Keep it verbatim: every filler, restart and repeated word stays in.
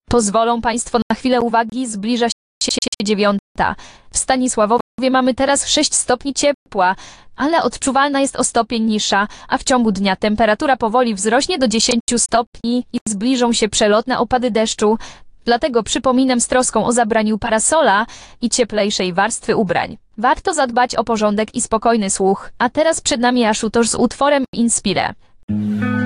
Pozwolą Państwo na chwilę uwagi, zbliża się dziewiąta. W Stanisławowie mamy teraz sześć stopni ciepła, ale odczuwalna jest o stopień niższa, a w ciągu dnia temperatura powoli wzrośnie do dziesięciu stopni i zbliżą się przelotne opady deszczu. Dlatego przypominam z troską o zabraniu parasola i cieplejszej warstwy ubrań. Warto zadbać o porządek i spokojny słuch, a teraz przed nami Ashutosh z utworem Inspire.